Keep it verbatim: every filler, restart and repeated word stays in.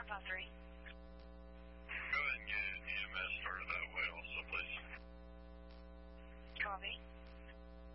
five three. Go ahead and get E M S started that way also, please. Copy.